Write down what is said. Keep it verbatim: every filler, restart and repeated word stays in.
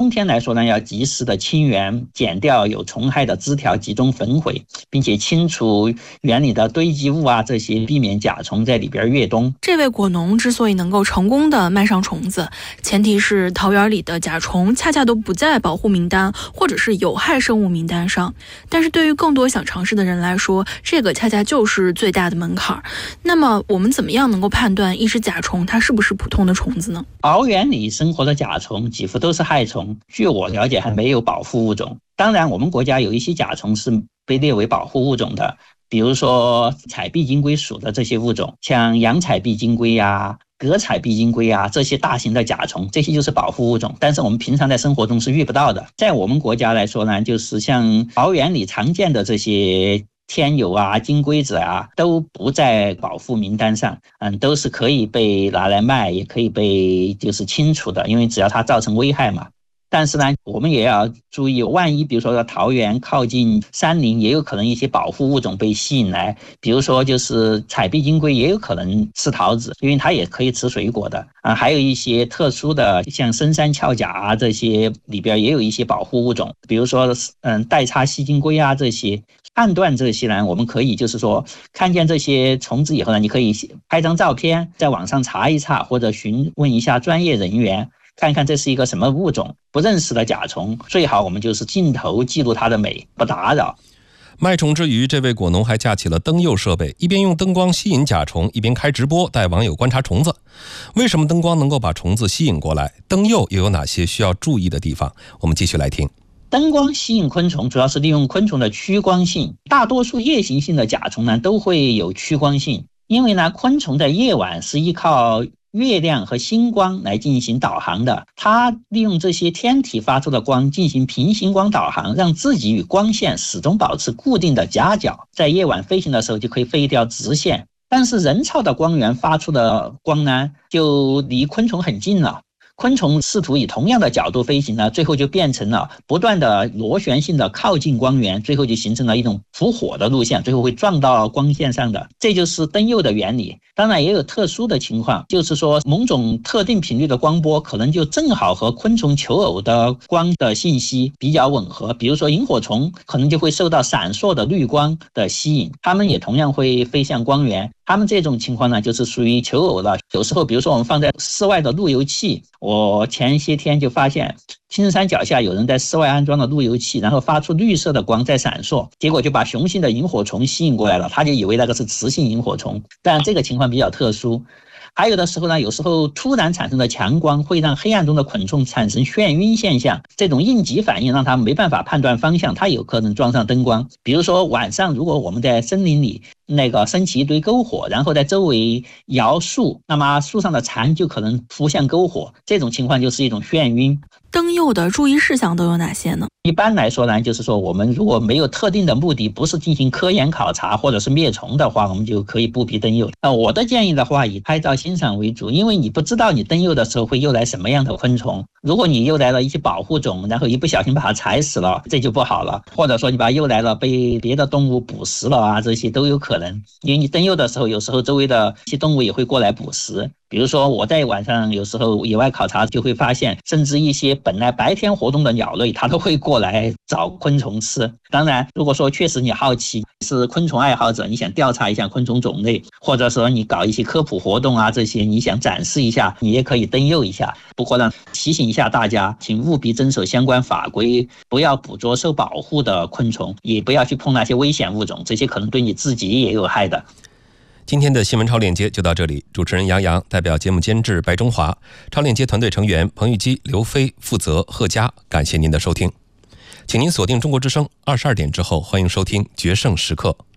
冬天来说呢，要及时的清园，剪掉有虫害的枝条，集中焚毁，并且清除园里的堆积物啊，这些避免甲虫在里边越冬。 这位果农之所以能够成功的卖上虫子，前提是桃园里的甲虫恰恰都不在保护名单或者是有害生物名单上。但是对于更多想尝试的人来说，这个恰恰就是最大的门槛。那么我们怎么样能够判断一只甲虫它是不是普通的虫子呢？ 桃园里生活的甲虫几乎都是害虫，据我了解还没有保护物种。当然我们国家有一些甲虫是被列为保护物种的，比如说采碧金龟属的这些物种，像洋采碧金龟啊、葛采碧金龟啊，这些大型的甲虫，这些就是保护物种，但是我们平常在生活中是遇不到的。在我们国家来说呢，就是像桃园里常见的这些天友啊、金龟子啊，都不在保护名单上，嗯，都是可以被拿来卖，也可以被就是清除的，因为只要它造成危害嘛。但是呢，我们也要注意，万一比如说桃园靠近山林，也有可能一些保护物种被吸引来，比如说就是采碧金龟也有可能吃桃子，因为它也可以吃水果的啊。还有一些特殊的，像深山鞘甲啊，这些里边也有一些保护物种，比如说嗯带叉细金龟啊这些。判断这些呢，我们可以就是说看见这些虫子以后呢，你可以拍张照片，在网上查一查，或者询问一下专业人员，看看这是一个什么物种。不认识的甲虫，最好我们就是镜头记录它的美，不打扰。 卖虫之余，这位果农还架起了灯诱设备，一边用灯光吸引甲虫，一边开直播带网友观察虫子。为什么灯光能够把虫子吸引过来？灯诱又有哪些需要注意的地方？我们继续来听。 灯光吸引昆虫主要是利用昆虫的趋光性，大多数夜行性的甲虫呢都会有趋光性，因为呢昆虫在夜晚是依靠月亮和星光来进行导航的，它利用这些天体发出的光进行平行光导航，让自己与光线始终保持固定的夹角，在夜晚飞行的时候就可以飞一条直线。但是人造的光源发出的光呢，就离昆虫很近了。昆虫试图以同样的角度飞行呢，最后就变成了不断的螺旋性的靠近光源，最后就形成了一种伏火的路线，最后会撞到光线上的，这就是灯诱的原理。当然也有特殊的情况，就是说某种特定频率的光波可能就正好和昆虫求偶的光的信息比较吻合，比如说萤火虫可能就会受到闪烁的绿光的吸引，它们也同样会飞向光源。它们这种情况呢，就是属于求偶了。有时候比如说我们放在室外的路由器，我前些天就发现青山脚下有人在室外安装了路由器，然后发出绿色的光在闪烁，结果就把雄性的萤火虫吸引过来了，他就以为那个是雌性萤火虫，但这个情况比较特殊。还有的时候呢，有时候突然产生的强光会让黑暗中的昆虫产生眩晕现象，这种应急反应让它没办法判断方向，它有可能撞上灯光。比如说晚上如果我们在森林里那个升起一堆篝火，然后在周围摇树，那么树上的蝉就可能扑向篝火，这种情况就是一种眩晕。 灯诱的注意事项都有哪些呢？ 一般来说呢，就是说我们如果没有特定的目的，不是进行科研考察或者是灭虫的话，我们就可以不必灯诱。那我的建议的话，以拍照欣赏为主，因为你不知道你灯诱的时候会诱来什么样的昆虫。如果你诱来了一些保护种，然后一不小心把它踩死了，这就不好了。或者说你把它诱来了被别的动物捕食了啊，这些都有可能。因为你灯诱的时候，有时候周围的一些动物也会过来捕食。比如说我在晚上有时候野外考察就会发现，甚至一些本来白天活动的鸟类它都会过来找昆虫吃。当然如果说确实你好奇，是昆虫爱好者，你想调查一下昆虫种类，或者说你搞一些科普活动啊，这些你想展示一下，你也可以灯诱一下。不过呢，提醒一下大家，请务必遵守相关法规，不要捕捉受保护的昆虫，也不要去碰那些危险物种，这些可能对你自己也有害的。 今天的新闻超链接就到这里，主持人杨洋代表节目监制白中华，超链接团队成员彭玉基、刘飞，负责贺佳，感谢您的收听。请您锁定中国之声，二十二点之后欢迎收听决胜时刻。